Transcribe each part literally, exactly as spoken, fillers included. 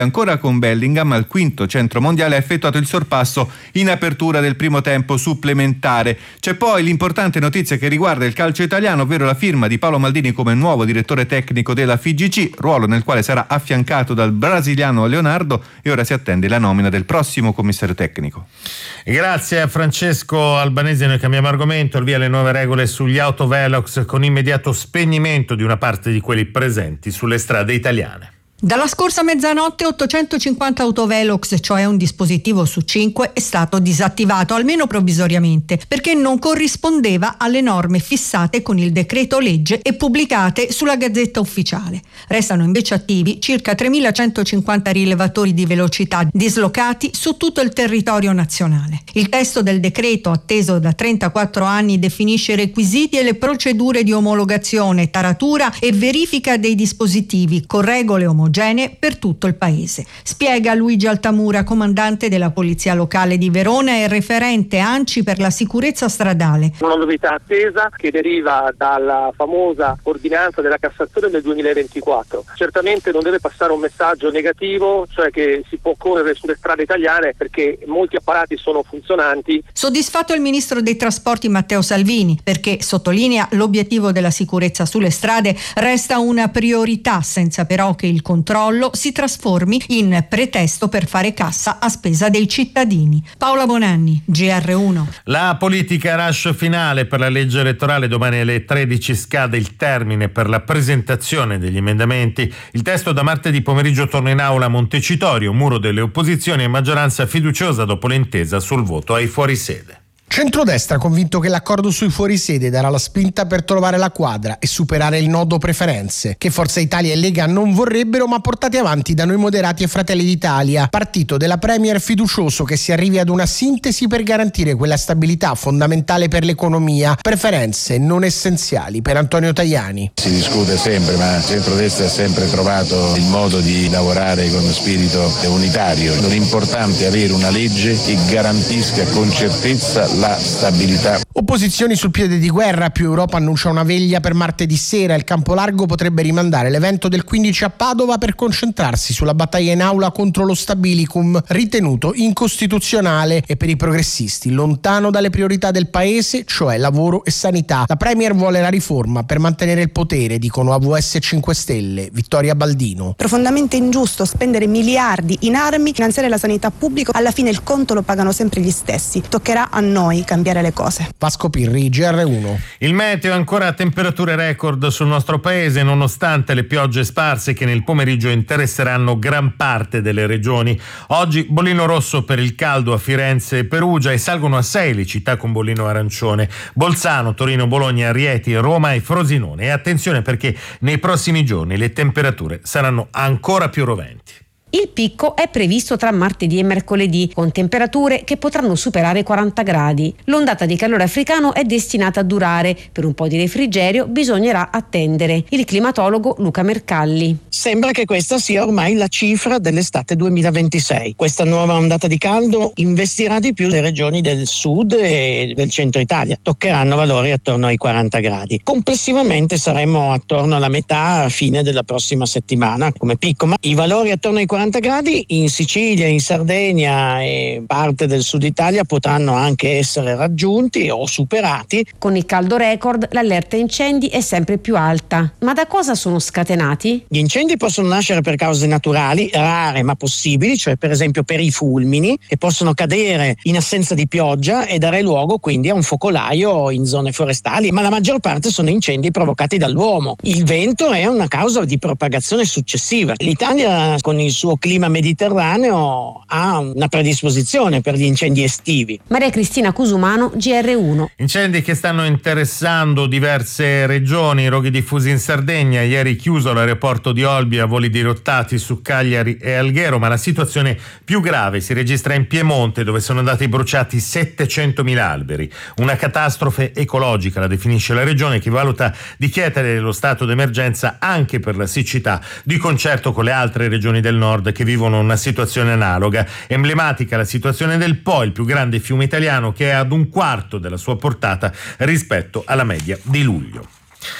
Ancora con Bellingham, al quinto centro mondiale, ha effettuato il sorpasso in apertura del primo tempo supplementare. C'è poi l'importante notizia che riguarda il calcio italiano, ovvero la firma di Paolo Maldini come nuovo direttore tecnico della F I G C, ruolo nel quale sarà affiancato dal brasiliano Leonardo, e ora si attende la nomina del prossimo commissario tecnico. Grazie a Francesco Albanese. Noi cambiamo argomento, il via le nuove regole sugli autovelox con immediato spegnimento di una parte di quelli presenti sulle strade italiane. Dalla scorsa mezzanotte ottocentocinquanta autovelox, cioè un dispositivo su cinque, è stato disattivato, almeno provvisoriamente, perché non corrispondeva alle norme fissate con il decreto legge e pubblicate sulla Gazzetta Ufficiale. Restano invece attivi circa tremilacentocinquanta rilevatori di velocità dislocati su tutto il territorio nazionale. Il testo del decreto, atteso da trentaquattro anni, definisce i requisiti e le procedure di omologazione, taratura e verifica dei dispositivi con regole omogenee per tutto il paese. Spiega Luigi Altamura, comandante della Polizia Locale di Verona e referente ANCI per la sicurezza stradale. Una novità attesa che deriva dalla famosa ordinanza della Cassazione del duemilaventiquattro. Certamente non deve passare un messaggio negativo, cioè che si può correre sulle strade italiane perché molti apparati sono funzionanti. Soddisfatto il ministro dei trasporti Matteo Salvini, perché sottolinea l'obiettivo della sicurezza sulle strade resta una priorità, senza però che il controllo si trasformi in pretesto per fare cassa a spesa dei cittadini. Paola Bonanni, G R uno. La politica rush finale per la legge elettorale. Domani alle tredici scade il termine per la presentazione degli emendamenti. Il testo da martedì pomeriggio torna in aula a Montecitorio, muro delle opposizioni e maggioranza fiduciosa dopo l'intesa sul voto ai fuorisede. Centrodestra convinto che l'accordo sui fuorisede darà la spinta per trovare la quadra e superare il nodo preferenze, che Forza Italia e Lega non vorrebbero, ma portati avanti da Noi Moderati e Fratelli d'Italia, partito della Premier fiducioso che si arrivi ad una sintesi per garantire quella stabilità fondamentale per l'economia, preferenze non essenziali per Antonio Tajani. Si discute sempre, ma il centrodestra ha sempre trovato il modo di lavorare con spirito unitario. L'importante è avere una legge che garantisca con certezza la stabilità. Opposizioni sul piede di guerra, più Europa annuncia una veglia per martedì sera. Il campo largo potrebbe rimandare l'evento del quindici a Padova per concentrarsi sulla battaglia in aula contro lo stabilicum, ritenuto incostituzionale e per i progressisti lontano dalle priorità del paese, cioè lavoro e sanità. La Premier vuole la riforma per mantenere il potere, dicono A V S cinque Stelle. Vittoria Baldino. Profondamente ingiusto spendere miliardi in armi, finanziare la sanità pubblica, alla fine il conto lo pagano sempre gli stessi. Toccherà a noi cambiare le cose. Vasco Pirri, G R uno. Il meteo, ancora a temperature record sul nostro paese nonostante le piogge sparse che nel pomeriggio interesseranno gran parte delle regioni. Oggi bollino rosso per il caldo a Firenze e Perugia e salgono a sei le città con bollino arancione: Bolzano, Torino, Bologna, Rieti, Roma e Frosinone. E attenzione perché nei prossimi giorni le temperature saranno ancora più roventi. Il picco è previsto tra martedì e mercoledì, con temperature che potranno superare i quaranta gradi. L'ondata di calore africano è destinata a durare. Per un po' di refrigerio bisognerà attendere. Il climatologo Luca Mercalli. Sembra che questa sia ormai la cifra dell'estate duemilaventisei. Questa nuova ondata di caldo investirà di più le regioni del sud e del centro Italia. Toccheranno valori attorno ai quaranta gradi. Complessivamente saremo attorno alla metà a fine della prossima settimana come picco, ma i valori attorno ai quaranta gradi in Sicilia, in Sardegna e parte del sud Italia potranno anche essere raggiunti o superati. Con il caldo record l'allerta incendi è sempre più alta. Ma da cosa sono scatenati? Gli incendi possono nascere per cause naturali, rare ma possibili, cioè per esempio per i fulmini, che possono cadere in assenza di pioggia e dare luogo quindi a un focolaio in zone forestali, ma la maggior parte sono incendi provocati dall'uomo. Il vento è una causa di propagazione successiva. L'Italia con il suo clima mediterraneo ha una predisposizione per gli incendi estivi. Maria Cristina Cusumano, G R uno. Incendi che stanno interessando diverse regioni, roghi diffusi in Sardegna, ieri chiuso l'aeroporto di Olbia, voli dirottati su Cagliari e Alghero, ma la situazione più grave si registra in Piemonte, dove sono andati bruciati settecentomila alberi. Una catastrofe ecologica, la definisce la regione, che valuta di chiedere lo stato d'emergenza anche per la siccità, di concerto con le altre regioni del nord che vivono una situazione analoga. Emblematica la situazione del Po, il più grande fiume italiano, che è ad un quarto della sua portata rispetto alla media di luglio.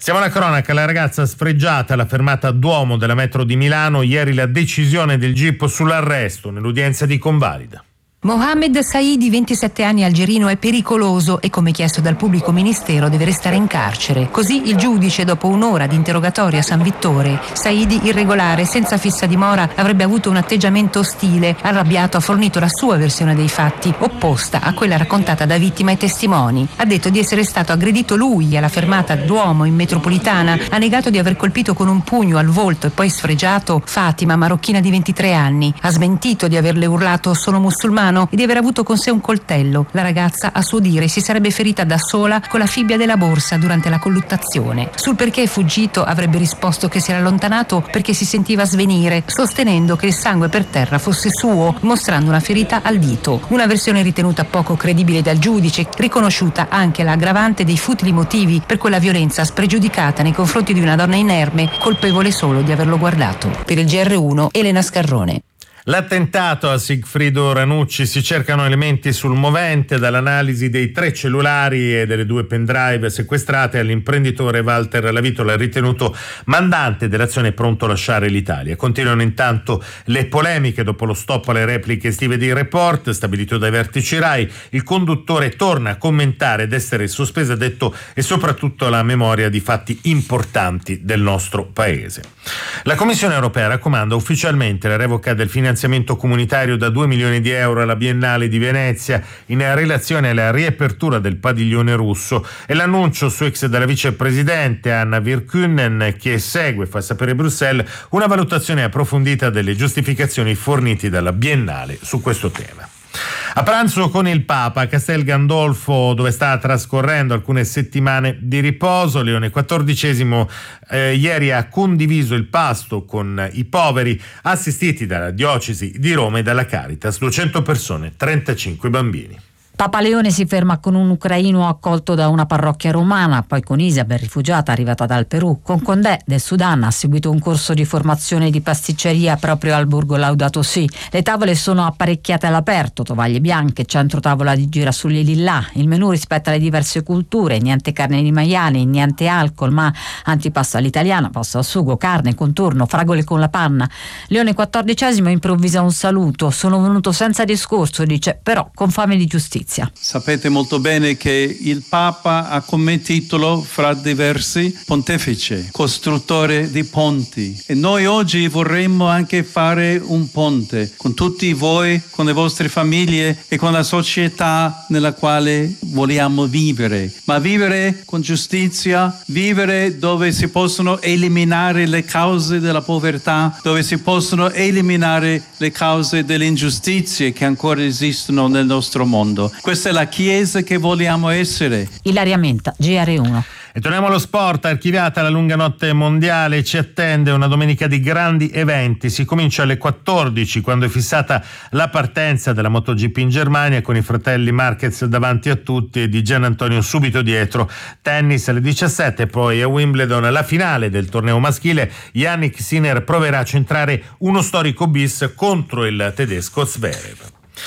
Siamo alla cronaca, la ragazza sfregiata alla fermata Duomo della metro di Milano, ieri la decisione del G I P sull'arresto nell'udienza di Convalida. Mohamed Saidi, ventisette anni, algerino, è pericoloso e, come chiesto dal pubblico ministero, deve restare in carcere. Così il giudice, dopo un'ora di interrogatorio a San Vittore. Saidi, irregolare, senza fissa dimora, avrebbe avuto un atteggiamento ostile. Arrabbiato, ha fornito la sua versione dei fatti, opposta a quella raccontata da vittima e testimoni. Ha detto di essere stato aggredito lui alla fermata Duomo in metropolitana. Ha negato di aver colpito con un pugno al volto e poi sfregiato Fatima, marocchina di ventitré anni. Ha smentito di averle urlato "sono musulmano" e di aver avuto con sé un coltello. La ragazza, a suo dire, si sarebbe ferita da sola con la fibbia della borsa durante la colluttazione. Sul perché è fuggito avrebbe risposto che si era allontanato perché si sentiva svenire, sostenendo che il sangue per terra fosse suo, mostrando una ferita al dito. Una versione ritenuta poco credibile dal giudice, riconosciuta anche l'aggravante dei futili motivi per quella violenza spregiudicata nei confronti di una donna inerme, colpevole solo di averlo guardato. Per il G R uno, Elena Scarrone. L'attentato a Sigfrido Ranucci, si cercano elementi sul movente, dall'analisi dei tre cellulari e delle due pendrive sequestrate all'imprenditore Walter Lavitola, ritenuto mandante dell'azione pronto a lasciare l'Italia. Continuano intanto le polemiche dopo lo stop alle repliche estive di Report, stabilito dai vertici Rai. Il conduttore torna a commentare ed essere sospeso, ha detto, e soprattutto la memoria di fatti importanti del nostro paese. La Commissione europea raccomanda ufficialmente la revoca del finanziamento comunitario da due milioni di euro alla Biennale di Venezia in relazione alla riapertura del padiglione russo, e l'annuncio su X della vicepresidente Anna Virkkunen, che segue, fa sapere Bruxelles, una valutazione approfondita delle giustificazioni fornite dalla Biennale su questo tema. A pranzo con il Papa a Castel Gandolfo, dove sta trascorrendo alcune settimane di riposo, Leone quattordicesimo eh, ieri ha condiviso il pasto con i poveri assistiti dalla diocesi di Roma e dalla Caritas, duecento persone, trentacinque bambini. Papa Leone si ferma con un ucraino accolto da una parrocchia romana, poi con Isabel, rifugiata arrivata dal Perù. Con Condé del Sudan ha seguito un corso di formazione di pasticceria proprio al borgo Laudato Si. Le tavole sono apparecchiate all'aperto, tovaglie bianche, centro tavola di girasoli lillà. Il menù rispetta le diverse culture, niente carne di maiali, niente alcol, ma antipasto all'italiana, pasto al sugo, carne, contorno, fragole con la panna. Leone quattordicesimo improvvisa un saluto: sono venuto senza discorso, dice, però con fame di giustizia. Sapete molto bene che il Papa ha come titolo, fra diversi, pontefice, costruttore di ponti, e noi oggi vorremmo anche fare un ponte con tutti voi, con le vostre famiglie e con la società nella quale vogliamo vivere, ma vivere con giustizia, vivere dove si possono eliminare le cause della povertà, dove si possono eliminare le cause delle ingiustizie che ancora esistono nel nostro mondo. Questa è la Chiesa che vogliamo essere. Ilaria Menta, G R uno. E torniamo allo sport. Archiviata la lunga notte mondiale, ci attende una domenica di grandi eventi. Si comincia alle quattordici, quando è fissata la partenza della MotoGP in Germania, con i fratelli Marquez davanti a tutti e Di Giannantonio subito dietro. Tennis alle diciassette, poi a Wimbledon la finale del torneo maschile. Yannick Sinner proverà a centrare uno storico bis contro il tedesco Zverev.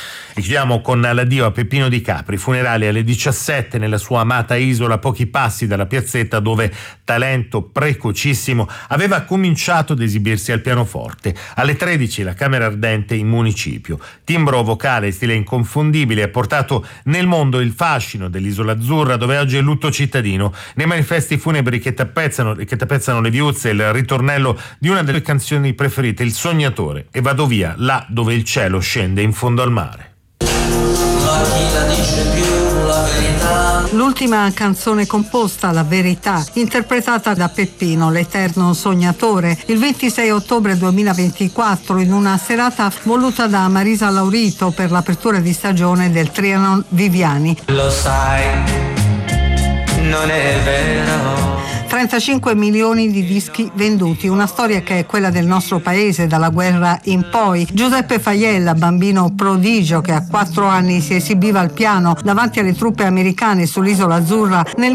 E chiudiamo con l'addio a Peppino Di Capri, funerali alle diciassette nella sua amata isola, a pochi passi dalla piazzetta dove, talento precocissimo, aveva cominciato ad esibirsi al pianoforte. Alle tredici la Camera Ardente in municipio. Timbro vocale e stile inconfondibile ha portato nel mondo il fascino dell'isola azzurra, dove oggi è lutto cittadino. Nei manifesti funebri che tappezzano, che tappezzano le viuzze, il ritornello di una delle canzoni preferite, Il Sognatore, e vado via là dove il cielo scende in fondo al mare. Ma chi la dice più la verità? L'ultima canzone composta, La Verità, interpretata da Peppino, l'eterno sognatore, il ventisei ottobre duemilaventiquattro, in una serata voluta da Marisa Laurito per l'apertura di stagione del Trianon Viviani. Lo sai, non è vero. trentacinque milioni di dischi venduti, una storia che è quella del nostro paese dalla guerra in poi. Giuseppe Faiella, bambino prodigio che a quattro anni si esibiva al piano davanti alle truppe americane sull'isola azzurra, nel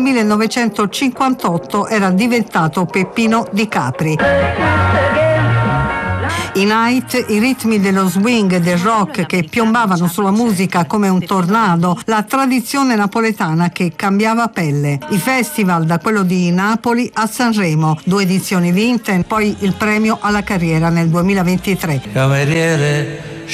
millenovecentocinquantotto era diventato Peppino Di Capri. I night, i ritmi dello swing e del rock che piombavano sulla musica come un tornado, la tradizione napoletana che cambiava pelle. I festival, da quello di Napoli a Sanremo, due edizioni vinte, poi il premio alla carriera nel duemilaventitré. Cameriere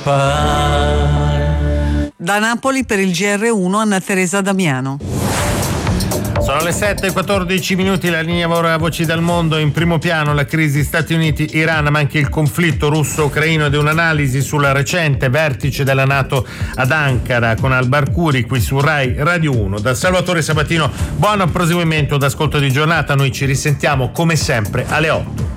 champagne. Da Napoli per il G R uno Anna Teresa Damiano. Sono le sette e quattordici minuti, la linea ora Voci dal Mondo. In primo piano la crisi Stati Uniti-Iran, ma anche il conflitto russo-ucraino ed un'analisi sul recente vertice della NATO ad Ankara con Alba Arcuri qui su Rai Radio uno. Da Salvatore Sabatino, buon proseguimento d'ascolto di giornata. Noi ci risentiamo come sempre alle otto.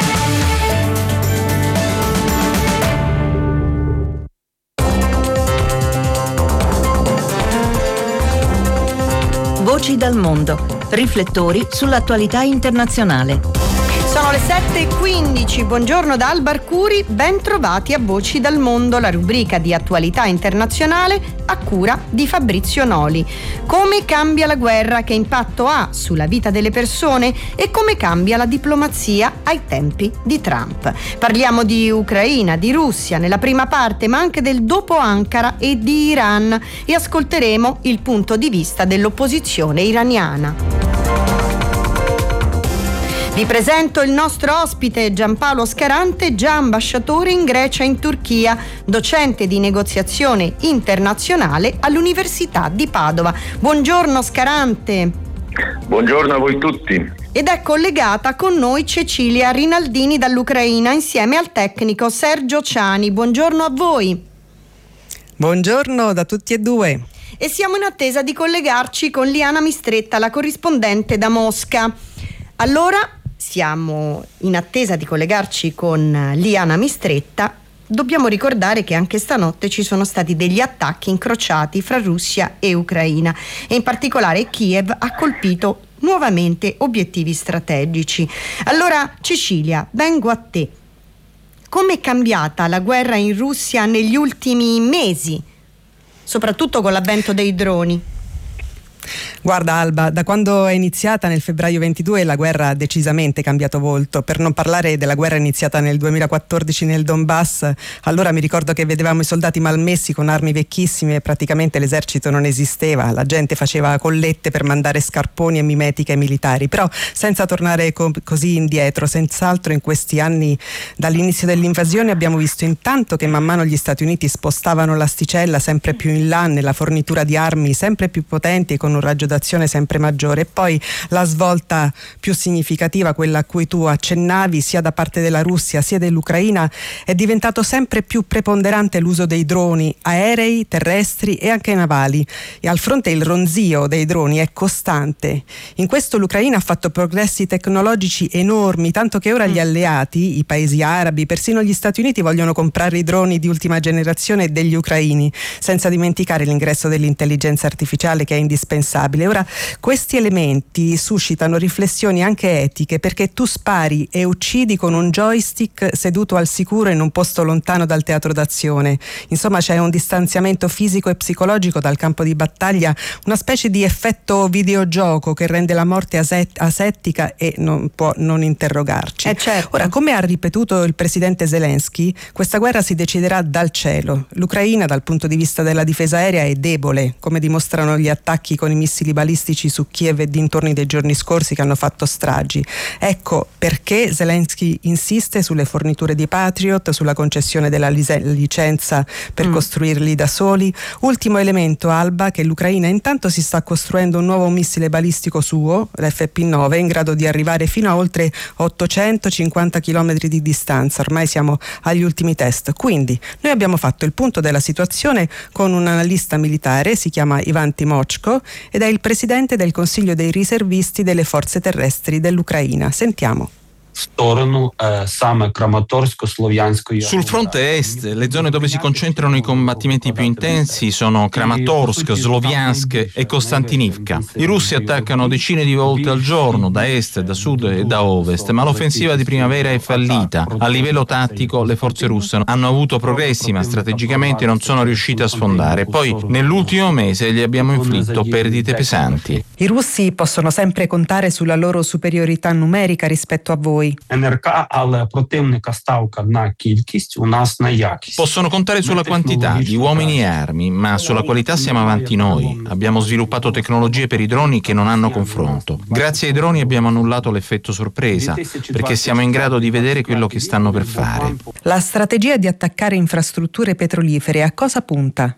Voci dal mondo. Riflettori sull'attualità internazionale. Sono le sette e quindici, buongiorno da Alba Arcuri, ben trovati a Voci dal Mondo, la rubrica di attualità internazionale a cura di Fabrizio Noli. Come cambia la guerra, che impatto ha sulla vita delle persone e come cambia la diplomazia ai tempi di Trump. Parliamo di Ucraina, di Russia nella prima parte, ma anche del dopo Ankara e di Iran, e ascolteremo il punto di vista dell'opposizione iraniana. Vi presento il nostro ospite Giampaolo Scarante, già ambasciatore in Grecia e in Turchia, docente di negoziazione internazionale all'Università di Padova. Buongiorno Scarante. Buongiorno a voi tutti. Ed è collegata con noi Cecilia Rinaldini dall'Ucraina insieme al tecnico Sergio Ciani. Buongiorno a voi. Buongiorno da tutti e due. E siamo in attesa di collegarci con Liana Mistretta, la corrispondente da Mosca. Allora, siamo in attesa di collegarci con Liana Mistretta. Dobbiamo ricordare che anche stanotte ci sono stati degli attacchi incrociati fra Russia e Ucraina e in particolare Kiev ha colpito nuovamente obiettivi strategici. Allora, Cecilia, vengo a te. Come è cambiata la guerra in Russia negli ultimi mesi, soprattutto con l'avvento dei droni? Guarda Alba, da quando è iniziata nel febbraio ventidue la guerra ha decisamente cambiato volto, per non parlare della guerra iniziata nel duemilaquattordici nel Donbass. Allora mi ricordo che vedevamo i soldati malmessi con armi vecchissime e praticamente l'esercito non esisteva, la gente faceva collette per mandare scarponi e mimetiche ai militari, però senza tornare co- così indietro, senz'altro in questi anni dall'inizio dell'invasione abbiamo visto intanto che man mano gli Stati Uniti spostavano l'asticella sempre più in là nella fornitura di armi sempre più potenti e con un raggio d'azione sempre maggiore, e poi la svolta più significativa, quella a cui tu accennavi, sia da parte della Russia sia dell'Ucraina, è diventato sempre più preponderante l'uso dei droni aerei, terrestri e anche navali, e al fronte il ronzio dei droni è costante. In questo l'Ucraina ha fatto progressi tecnologici enormi, tanto che ora gli alleati, i paesi arabi, persino gli Stati Uniti vogliono comprare i droni di ultima generazione degli ucraini, senza dimenticare l'ingresso dell'intelligenza artificiale che è indispensabile. Ora, questi elementi suscitano riflessioni anche etiche, perché tu spari e uccidi con un joystick seduto al sicuro in un posto lontano dal teatro d'azione. Insomma, c'è un distanziamento fisico e psicologico dal campo di battaglia, una specie di effetto videogioco che rende la morte aset- asettica e non può non interrogarci. Eh certo. Ora, come ha ripetuto il presidente Zelensky, questa guerra si deciderà dal cielo. L'Ucraina dal punto di vista della difesa aerea è debole, come dimostrano gli attacchi con i missili balistici su Kiev e dintorni dei giorni scorsi che hanno fatto stragi. Ecco perché Zelensky insiste sulle forniture di Patriot, sulla concessione della lic- licenza per mm. costruirli da soli. Ultimo elemento, Alba, che l'Ucraina intanto si sta costruendo un nuovo missile balistico suo, l'F P nove, in grado di arrivare fino a oltre ottocentocinquanta chilometri di distanza. Ormai siamo agli ultimi test. Quindi noi abbiamo fatto il punto della situazione con un analista militare, si chiama Ivan Timochko, ed è il presidente del Consiglio dei riservisti delle forze terrestri dell'Ucraina. Sentiamo. Sul fronte est, le zone dove si concentrano i combattimenti più intensi sono Kramatorsk, Sloviansk e Kostantinivka. I russi attaccano decine di volte al giorno, da est, da sud e da ovest, ma l'offensiva di primavera è fallita. A livello tattico le forze russe hanno avuto progressi, ma strategicamente non sono riuscite a sfondare. Poi, nell'ultimo mese gli abbiamo inflitto perdite pesanti. I russi possono sempre contare sulla loro superiorità numerica rispetto a voi. noi. Possono contare sulla quantità di uomini e armi, ma sulla qualità siamo avanti noi. Abbiamo sviluppato tecnologie per i droni che non hanno confronto. Grazie ai droni abbiamo annullato l'effetto sorpresa, perché siamo in grado di vedere quello che stanno per fare. La strategia di attaccare infrastrutture petrolifere a cosa punta?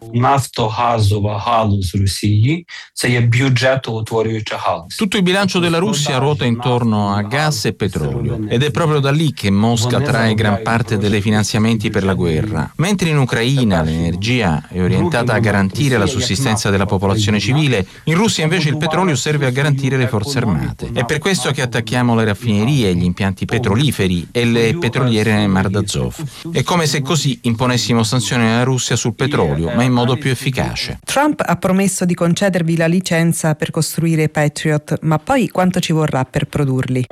Tutto il bilancio della Russia ruota intorno a gas e petrolio ed è proprio da lì che Mosca trae gran parte dei finanziamenti per la guerra. Mentre in Ucraina l'energia è orientata a garantire la sussistenza della popolazione civile, in Russia invece il petrolio serve a garantire le forze armate. È per questo che attacchiamo le raffinerie, gli impianti petroliferi e le petroliere nel Mar d'Azov. È come se così imponessimo sanzioni alla Russia sul petrolio, ma in modo più efficace. Trump ha promesso di concedervi la licenza per costruire Patriot, ma poi quanto ci vorrà per produrli?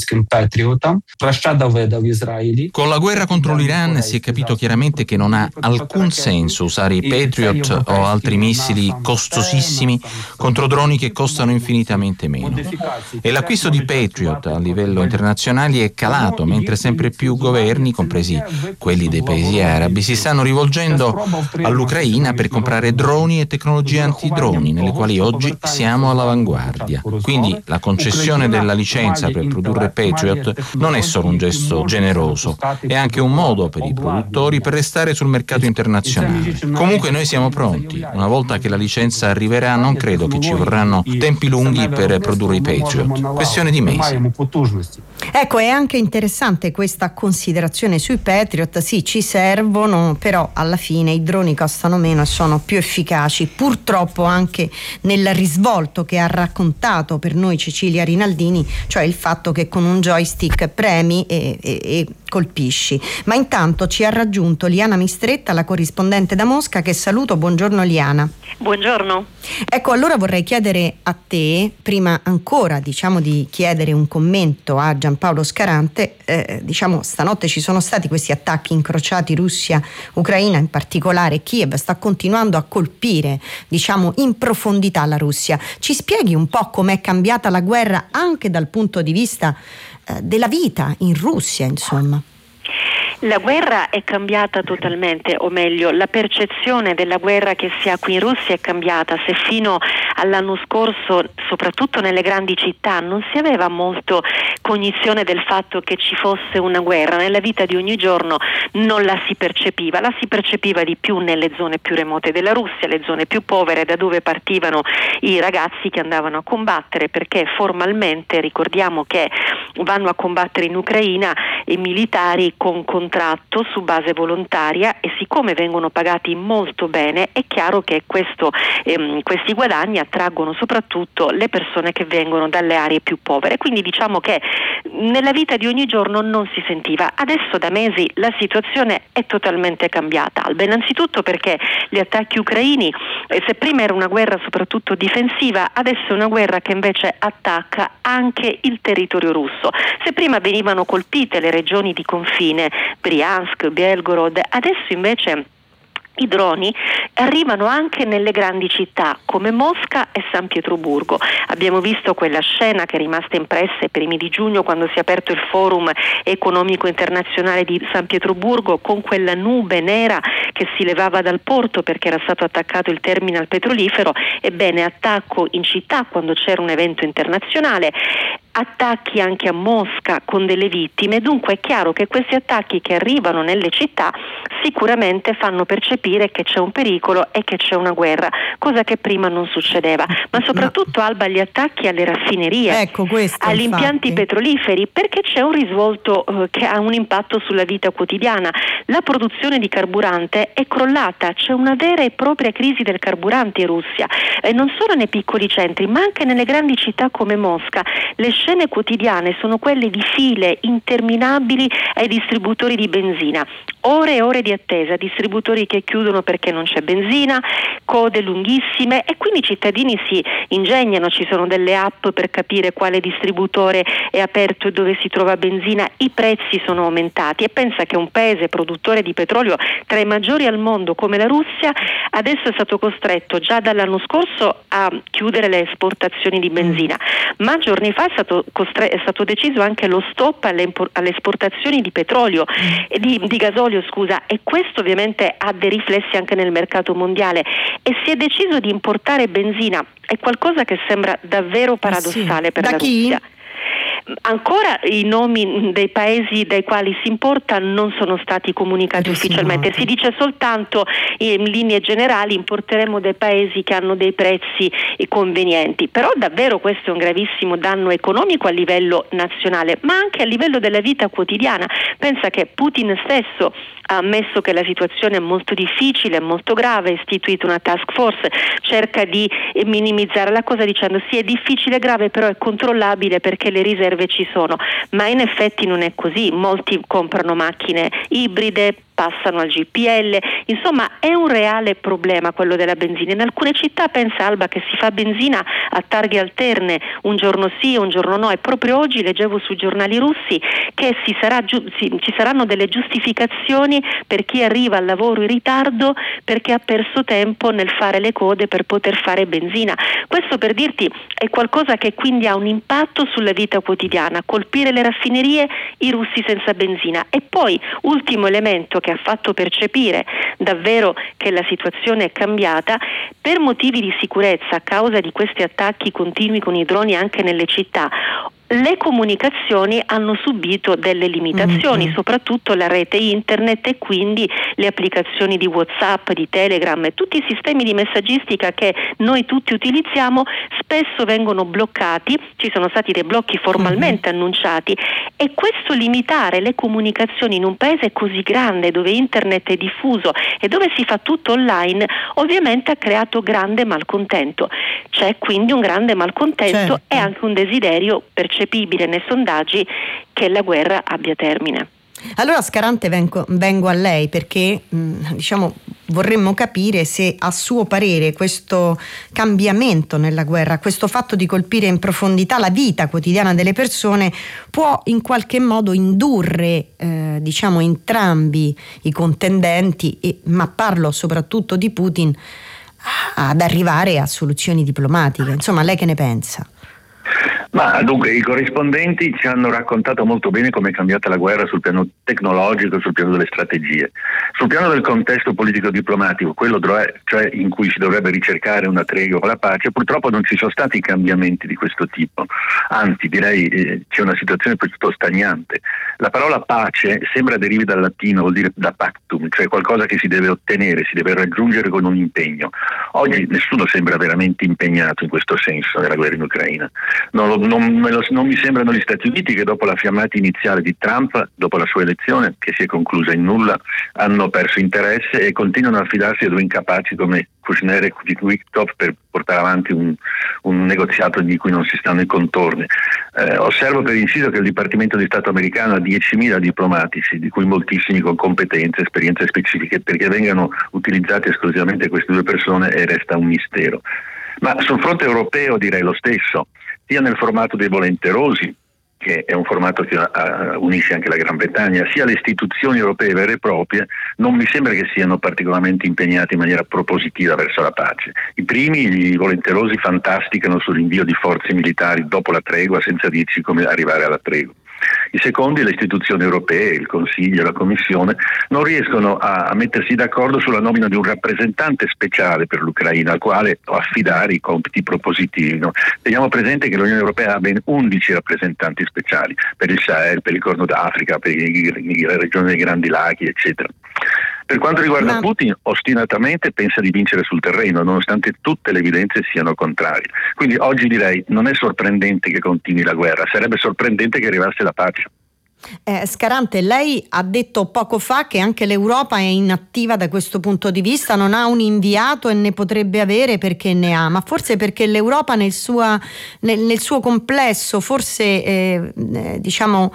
Con la guerra contro l'Iran si è capito chiaramente che non ha alcun senso usare i Patriot o altri missili costosissimi contro droni che costano infinitamente meno. E l'acquisto di Patriot a livello internazionale è calato, mentre sempre più governi, compresi quelli dei paesi arabi, si stanno rivolgendo all'Ucraina per comprare droni e tecnologie antidroni, nelle quali oggi siamo all'avanguardia. Quindi la concessione della licenza per produrre Patriot non è solo un gesto generoso, è anche un modo per i produttori per restare sul mercato internazionale. Comunque noi siamo pronti. Una volta che la licenza arriverà, non credo che ci vorranno tempi lunghi per produrre i Patriot. Questione di mesi. Ecco, è anche interessante questa considerazione sui Patriot. Sì, ci servono, però alla fine i droni costano meno e sono più efficaci. Purtroppo anche nel risvolto che ha raccontato per noi Cecilia Rinaldini, cioè il fatto che con un joystick premi e, e, e colpisci. Ma intanto ci ha raggiunto Liana Mistretta, la corrispondente da Mosca, che saluto. Buongiorno Liana. Buongiorno. Ecco, allora vorrei chiedere a te, prima ancora diciamo di chiedere un commento a Giampaolo Scarante, eh, diciamo stanotte ci sono stati questi attacchi incrociati Russia-Ucraina, in particolare Kiev sta continuando a colpire diciamo in profondità la Russia. Ci spieghi un po' com'è cambiata la guerra anche dal punto di vista eh, della vita in Russia, insomma? La guerra è cambiata totalmente, o meglio, la percezione della guerra che si ha qui in Russia è cambiata. Se fino all'anno scorso, soprattutto nelle grandi città, non si aveva molto cognizione del fatto che ci fosse una guerra, nella vita di ogni giorno non la si percepiva, la si percepiva di più nelle zone più remote della Russia, le zone più povere, da dove partivano i ragazzi che andavano a combattere, perché formalmente ricordiamo che vanno a combattere in Ucraina i militari con contratto su base volontaria, e siccome vengono pagati molto bene è chiaro che questo, ehm, questi guadagni attraggono soprattutto le persone che vengono dalle aree più povere. Quindi diciamo che nella vita di ogni giorno non si sentiva. Adesso da mesi la situazione è totalmente cambiata, Alba, innanzitutto perché gli attacchi ucraini, eh, se prima era una guerra soprattutto difensiva, adesso è una guerra che invece attacca anche il territorio russo. Se prima venivano colpite le regioni di confine, Briansk, Belgorod, adesso invece i droni arrivano anche nelle grandi città come Mosca e San Pietroburgo. Abbiamo visto quella scena che è rimasta impressa ai primi di giugno, quando si è aperto il forum economico internazionale di San Pietroburgo, con quella nube nera che si levava dal porto perché era stato attaccato il terminal petrolifero. Ebbene, attacco in città quando c'era un evento internazionale, attacchi anche a Mosca con delle vittime. Dunque è chiaro che questi attacchi che arrivano nelle città sicuramente fanno percepire che c'è un pericolo e che c'è una guerra, cosa che prima non succedeva. Ma soprattutto, Alba, gli attacchi alle raffinerie, ecco, questo, agli impianti infatti. petroliferi, perché c'è un risvolto eh, che ha un impatto sulla vita quotidiana. La produzione di carburante è crollata, c'è una vera e propria crisi del carburante in Russia, e non solo nei piccoli centri ma anche nelle grandi città come Mosca. Le scene quotidiane sono quelle di file interminabili ai distributori di benzina, ore e ore di attesa, distributori che chiudono perché non c'è benzina, code lunghissime, e quindi i cittadini si ingegnano, ci sono delle app per capire quale distributore è aperto e dove si trova benzina. I prezzi sono aumentati, e pensa che un paese produttore di petrolio tra i maggiori al mondo come la Russia adesso è stato costretto già dall'anno scorso a chiudere le esportazioni di benzina, ma giorni fa è stato stato, costre- è stato deciso anche lo stop alle, impor- alle esportazioni di petrolio e di, di gasolio, scusa, e questo ovviamente ha dei riflessi anche nel mercato mondiale, e si è deciso di importare benzina. È qualcosa che sembra davvero paradossale sì. per da la chi? Russia. Ancora i nomi dei paesi dai quali si importa non sono stati comunicati ufficialmente, si dice soltanto in linee generali importeremo dai paesi che hanno dei prezzi convenienti, però davvero questo è un gravissimo danno economico a livello nazionale, ma anche a livello della vita quotidiana. Pensa che Putin stesso ha ammesso che la situazione è molto difficile, è molto grave, ha istituito una task force, cerca di minimizzare la cosa dicendo sì, è difficile, grave, però è controllabile perché le riserve ci sono, ma in effetti non è così. Molti comprano macchine ibride, passano al G P L, insomma è un reale problema quello della benzina. In alcune città, pensa Alba, che si fa benzina a targhe alterne, un giorno sì, un giorno no, e proprio oggi leggevo sui giornali russi che si sarà giu- si, ci saranno delle giustificazioni per chi arriva al lavoro in ritardo perché ha perso tempo nel fare le code per poter fare benzina. Questo, per dirti, è qualcosa che quindi ha un impatto sulla vita quotidiana, colpire le raffinerie, i russi senza benzina. E poi, ultimo elemento che ha fatto percepire davvero che la situazione è cambiata, per motivi di sicurezza a causa di questi attacchi continui con i droni anche nelle città, le comunicazioni hanno subito delle limitazioni, mm-hmm. soprattutto la rete internet e quindi le applicazioni di WhatsApp, di Telegram e tutti i sistemi di messaggistica che noi tutti utilizziamo spesso vengono bloccati, ci sono stati dei blocchi formalmente mm-hmm. annunciati, e questo limitare le comunicazioni in un paese così grande dove internet è diffuso e dove si fa tutto online ovviamente ha creato grande malcontento. C'è quindi un grande malcontento certo. e anche un desiderio percepibile nei sondaggi che la guerra abbia termine. Allora, Scarante, vengo, vengo a lei perché mh, diciamo vorremmo capire se a suo parere questo cambiamento nella guerra, questo fatto di colpire in profondità la vita quotidiana delle persone può in qualche modo indurre eh, diciamo entrambi i contendenti, e, ma parlo soprattutto di Putin, ad arrivare a soluzioni diplomatiche. Insomma, lei che ne pensa? Ma dunque, i corrispondenti ci hanno raccontato molto bene come è cambiata la guerra sul piano tecnologico e sul piano delle strategie. Sul piano del contesto politico-diplomatico, quello cioè in cui si dovrebbe ricercare una tregua con la pace, purtroppo non ci sono stati cambiamenti di questo tipo. Anzi, direi eh, c'è una situazione piuttosto stagnante. La parola pace sembra derivi dal latino, vuol dire da pactum, cioè qualcosa che si deve ottenere, si deve raggiungere con un impegno. Oggi nessuno sembra veramente impegnato in questo senso nella guerra in Ucraina. Non, lo, non, me lo, non mi sembrano gli Stati Uniti, che dopo la fiammata iniziale di Trump, dopo la sua elezione, che si è conclusa in nulla, hanno perso interesse e continuano a affidarsi a due incapaci come Kushner e Witkoff per portare avanti un, un negoziato di cui non si stanno i contorni. Eh, osservo per inciso che il Dipartimento di Stato americano ha diecimila diplomatici, di cui moltissimi con competenze, esperienze specifiche, perché vengano utilizzati esclusivamente queste due persone e resta un mistero. Ma sul fronte europeo direi lo stesso, sia nel formato dei volenterosi, che è un formato che uh, unisce anche la Gran Bretagna, sia le istituzioni europee vere e proprie, non mi sembra che siano particolarmente impegnati in maniera propositiva verso la pace. I primi, i volenterosi, fantasticano sul rinvio di forze militari dopo la tregua senza dirci come arrivare alla tregua. I secondi, le istituzioni europee, il Consiglio e la Commissione, non riescono a, a mettersi d'accordo sulla nomina di un rappresentante speciale per l'Ucraina al quale affidare i compiti propositivi. No? Teniamo presente che l'Unione Europea ha ben undici rappresentanti speciali per il Sahel, per il Corno d'Africa, per le regioni dei Grandi Laghi, eccetera. Per quanto riguarda Ma... Putin, ostinatamente pensa di vincere sul terreno, nonostante tutte le evidenze siano contrarie. Quindi oggi direi non è sorprendente che continui la guerra, sarebbe sorprendente che arrivasse la pace. Eh, Scarante, lei ha detto poco fa che anche l'Europa è inattiva da questo punto di vista, non ha un inviato e ne potrebbe avere perché ne ha, ma forse perché l'Europa nel, sua, nel, nel suo complesso, forse eh, eh, diciamo...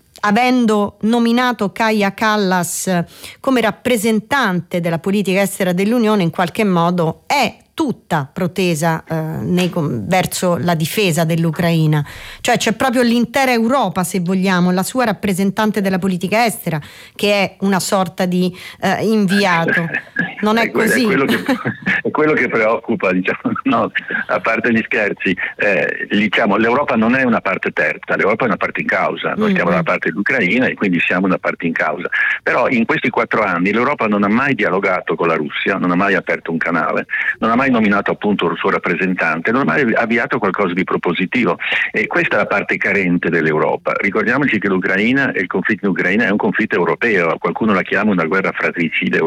avendo nominato Kaja Kallas come rappresentante della politica estera dell'Unione, in qualche modo è tutta protesa eh, nei, verso la difesa dell'Ucraina, cioè c'è proprio l'intera Europa, se vogliamo, la sua rappresentante della politica estera che è una sorta di eh, inviato. non è, è così. È quello che, è quello che preoccupa, diciamo, no, a parte gli scherzi, eh, diciamo, l'Europa non è una parte terza, l'Europa è una parte in causa, noi mm-hmm. stiamo dalla parte dell'Ucraina e quindi siamo una parte in causa, però in questi quattro anni l'Europa non ha mai dialogato con la Russia, non ha mai aperto un canale, non ha mai nominato appunto il suo rappresentante, non ha mai avviato qualcosa di propositivo, e questa è la parte carente dell'Europa. Ricordiamoci che l'Ucraina e il conflitto in Ucraina è un conflitto europeo, qualcuno la chiama una guerra fratricida